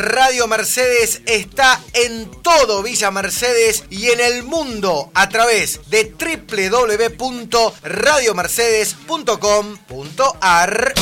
Radio Mercedes está en todo Villa Mercedes y en el mundo a través de www.radiomercedes.com.ar.